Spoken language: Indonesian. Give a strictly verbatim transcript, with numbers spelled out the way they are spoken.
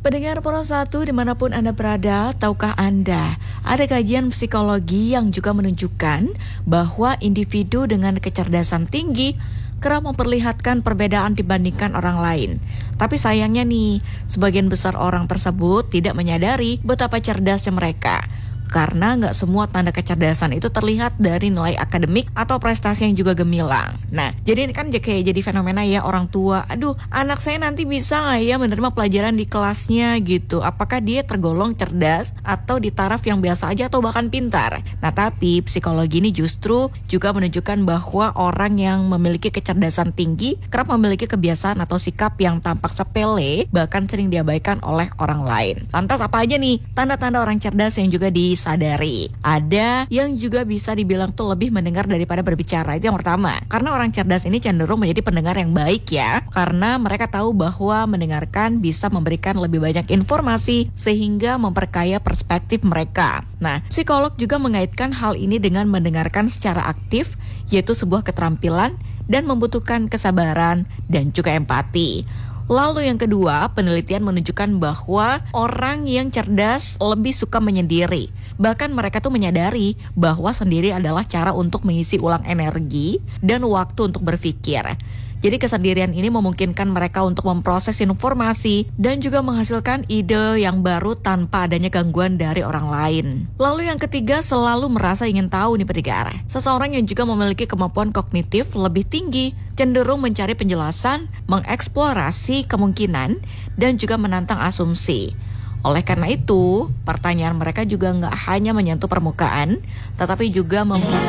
Pendengar Pro satu dimanapun Anda berada, tahukah Anda ada kajian psikologi yang juga menunjukkan bahwa individu dengan kecerdasan tinggi kerap memperlihatkan perbedaan dibandingkan orang lain. Tapi sayangnya nih, sebagian besar orang tersebut tidak menyadari betapa cerdasnya mereka. Karena nggak semua tanda kecerdasan itu terlihat dari nilai akademik atau prestasi yang juga gemilang. Nah, jadi ini kan kayak jadi fenomena ya orang tua, aduh anak saya nanti bisa nggak ya menerima pelajaran di kelasnya gitu. Apakah dia tergolong cerdas atau di taraf yang biasa aja atau bahkan pintar. Nah, tapi psikologi ini justru juga menunjukkan bahwa orang yang memiliki kecerdasan tinggi kerap memiliki kebiasaan atau sikap yang tampak sepele, bahkan sering diabaikan oleh orang lain. Lantas apa aja nih tanda-tanda orang cerdas yang juga di sadari? Ada yang juga bisa dibilang tuh lebih mendengar daripada berbicara. Itu yang pertama. Karena orang cerdas ini cenderung menjadi pendengar yang baik ya. Karena mereka tahu bahwa mendengarkan bisa memberikan lebih banyak informasi sehingga memperkaya perspektif mereka. Nah, psikolog juga mengaitkan hal ini dengan mendengarkan secara aktif, yaitu sebuah keterampilan dan membutuhkan kesabaran dan juga empati. Lalu yang kedua, penelitian menunjukkan bahwa orang yang cerdas lebih suka menyendiri. Bahkan mereka tuh menyadari bahwa sendiri adalah cara untuk mengisi ulang energi dan waktu untuk berpikir. Jadi kesendirian ini memungkinkan mereka untuk memproses informasi dan juga menghasilkan ide yang baru tanpa adanya gangguan dari orang lain. Lalu yang ketiga, selalu merasa ingin tahu nih pendengar. Seseorang yang juga memiliki kemampuan kognitif lebih tinggi, cenderung mencari penjelasan, mengeksplorasi kemungkinan, dan juga menantang asumsi. Oleh karena itu, pertanyaan mereka juga nggak hanya menyentuh permukaan, tetapi juga membuka